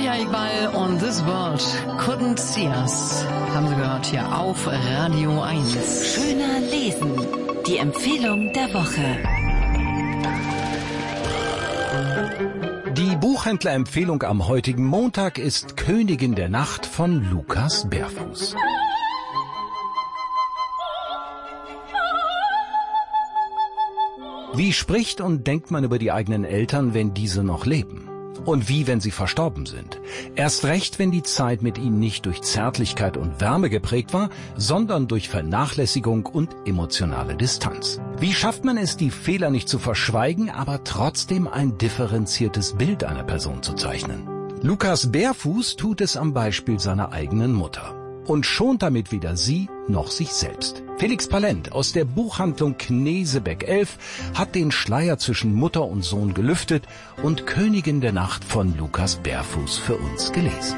Maria Iqbal und This World Couldn't See Us. Haben Sie gehört hier auf Radio 1. Schöner lesen. Die Empfehlung der Woche. Die Buchhändlerempfehlung am heutigen Montag ist Königin der Nacht von Lukas Berfuß. Wie spricht und denkt man über die eigenen Eltern, wenn diese noch leben? Und wie, wenn sie verstorben sind? Erst recht, wenn die Zeit mit ihnen nicht durch Zärtlichkeit und Wärme geprägt war, sondern durch Vernachlässigung und emotionale Distanz. Wie schafft man es, die Fehler nicht zu verschweigen, aber trotzdem ein differenziertes Bild einer Person zu zeichnen? Lukas Berfuß tut es am Beispiel seiner eigenen Mutter und schont damit weder sie noch sich selbst. Felix Palent aus der Buchhandlung Knesebeck 11 hat den Schleier zwischen Mutter und Sohn gelüftet und Königin der Nacht von Lukas Berfuß für uns gelesen.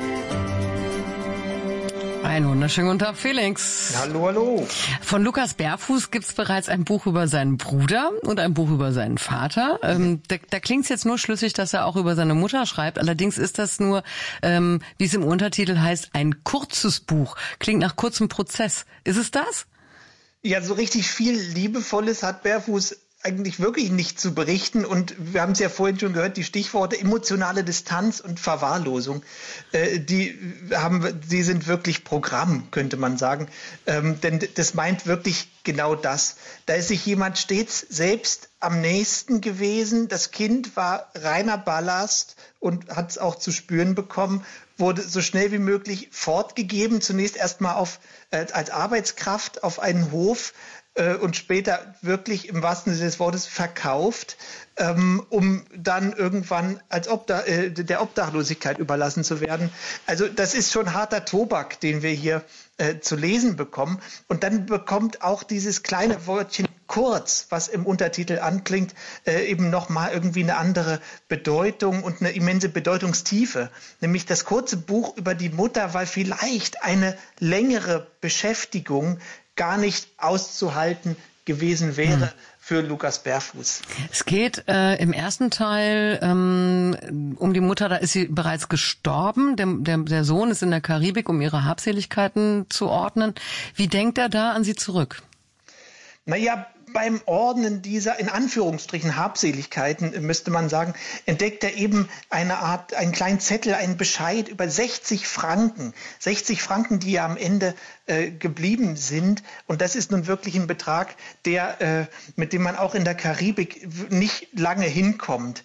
Einen wunderschönen guten Tag, Felix. Hallo, hallo. Von Lukas Berfuß gibt's bereits ein Buch über seinen Bruder und ein Buch über seinen Vater. Da klingt's jetzt nur schlüssig, dass er auch über seine Mutter schreibt. Allerdings ist das nur, wie es im Untertitel heißt, ein kurzes Buch. Klingt nach kurzem Prozess. Ist es das? Ja, so richtig viel Liebevolles hat Berfuß eigentlich wirklich nicht zu berichten. Und wir haben es ja vorhin schon gehört, die Stichworte emotionale Distanz und Verwahrlosung, die sind wirklich Programm, könnte man sagen. Denn das meint wirklich genau das. Da ist sich jemand stets selbst am nächsten gewesen. Das Kind war reiner Ballast und hat es auch zu spüren bekommen, wurde so schnell wie möglich fortgegeben, zunächst erstmal als Arbeitskraft auf einen Hof, und später wirklich im wahrsten Sinne des Wortes verkauft, um dann irgendwann der Obdachlosigkeit überlassen zu werden. Also das ist schon harter Tobak, den wir hier zu lesen bekommen. Und dann bekommt auch dieses kleine Wortchen kurz, was im Untertitel anklingt, eben nochmal irgendwie eine andere Bedeutung und eine immense Bedeutungstiefe. Nämlich das kurze Buch über die Mutter, weil vielleicht eine längere Beschäftigung gar nicht auszuhalten gewesen wäre für Lukas Berfuß. Es geht im ersten Teil um die Mutter, da ist sie bereits gestorben. Der Sohn ist in der Karibik, um ihre Habseligkeiten zu ordnen. Wie denkt er da an sie zurück? Naja, beim Ordnen dieser, in Anführungsstrichen, Habseligkeiten, müsste man sagen, entdeckt er eben einen kleinen Zettel, einen Bescheid über 60 Franken. 60 Franken, die ja am Ende geblieben sind. Und das ist nun wirklich ein Betrag, mit dem man auch in der Karibik nicht lange hinkommt.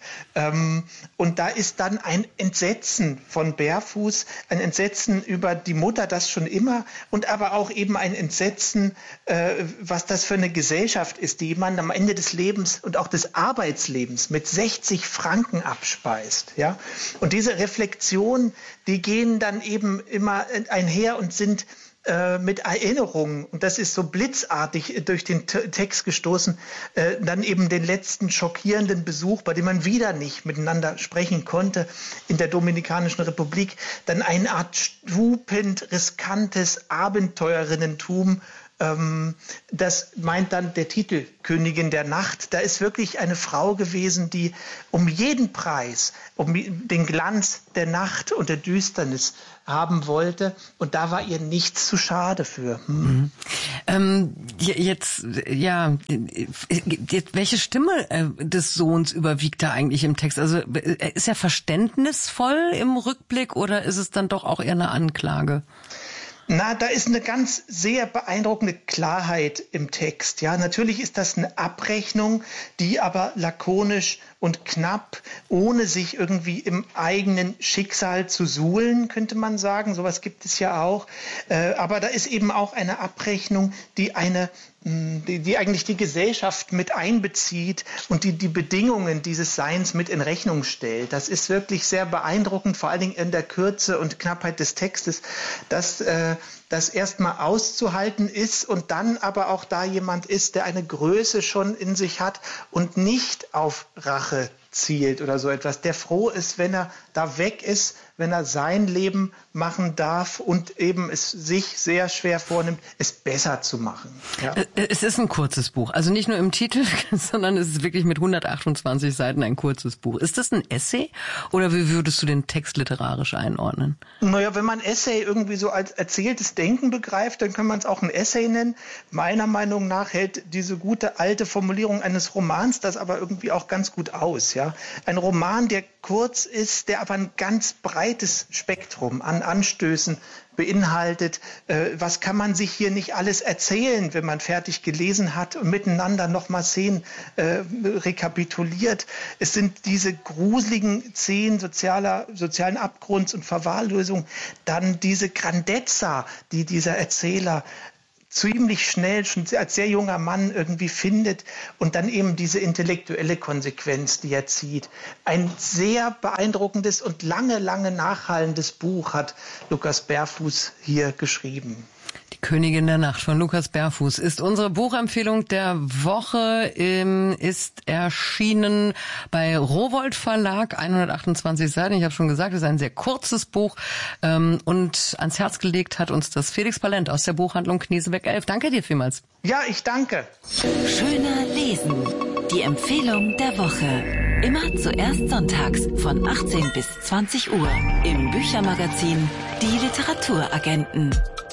Und da ist dann ein Entsetzen von Berfuß, ein Entsetzen über die Mutter, das schon immer, und aber auch eben ein Entsetzen, was das für eine Gesellschaft ist, die jemand am Ende des Lebens und auch des Arbeitslebens mit 60 Franken abspeist. Ja? Und diese Reflexionen, die gehen dann eben immer einher und sind mit Erinnerungen, und das ist so blitzartig durch den Text gestoßen, dann eben den letzten schockierenden Besuch, bei dem man wieder nicht miteinander sprechen konnte, in der Dominikanischen Republik, dann eine Art stupend riskantes Abenteurerinnentum. Das meint dann der Titel Königin der Nacht. Da ist wirklich eine Frau gewesen, die um jeden Preis, um den Glanz der Nacht und der Düsternis haben wollte. Und da war ihr nichts zu schade für. Jetzt, welche Stimme des Sohns überwiegt da eigentlich im Text? Also ist er verständnisvoll im Rückblick oder ist es dann doch auch eher eine Anklage? Na, da ist eine ganz sehr beeindruckende Klarheit im Text. Ja, natürlich ist das eine Abrechnung, die aber lakonisch und knapp, ohne sich irgendwie im eigenen Schicksal zu suhlen, könnte man sagen. Sowas gibt es ja auch. Aber da ist eben auch eine Abrechnung, die eigentlich die Gesellschaft mit einbezieht und die Bedingungen dieses Seins mit in Rechnung stellt. Das ist wirklich sehr beeindruckend, vor allen Dingen in der Kürze und Knappheit des Textes, dass das erstmal auszuhalten ist und dann aber auch da jemand ist, der eine Größe schon in sich hat und nicht auf Rache zielt oder so etwas, der froh ist, wenn er da weg ist, wenn er sein Leben machen darf und eben es sich sehr schwer vornimmt, es besser zu machen. Ja. Es ist ein kurzes Buch, also nicht nur im Titel, sondern es ist wirklich mit 128 Seiten ein kurzes Buch. Ist das ein Essay oder wie würdest du den Text literarisch einordnen? Naja, wenn man Essay irgendwie so als erzähltes Denken begreift, dann kann man es auch ein Essay nennen. Meiner Meinung nach hält diese gute alte Formulierung eines Romans das aber irgendwie auch ganz gut aus. Ja? Ein Roman, der kurz ist, der aber ein ganz breites Spektrum an Anstößen beinhaltet. Was kann man sich hier nicht alles erzählen, wenn man fertig gelesen hat und miteinander nochmal Szenen rekapituliert. Es sind diese gruseligen Szenen sozialen Abgrunds und Verwahrlosung, dann diese Grandezza, die dieser Erzähler ziemlich schnell, schon als sehr junger Mann irgendwie findet und dann eben diese intellektuelle Konsequenz, die er zieht. Ein sehr beeindruckendes und lange nachhallendes Buch hat Lukas Berfuß hier geschrieben. Die Königin der Nacht von Lukas Berfuß ist unsere Buchempfehlung der Woche, ist erschienen bei Rowohlt Verlag, 128 Seiten. Ich habe schon gesagt, es ist ein sehr kurzes Buch und ans Herz gelegt hat uns das Felix Palent aus der Buchhandlung Knesebeck 11. Danke dir vielmals. Ja, ich danke. Schöner Lesen. Die Empfehlung der Woche. Immer zuerst sonntags von 18 bis 20 Uhr im Büchermagazin Die Literaturagenten.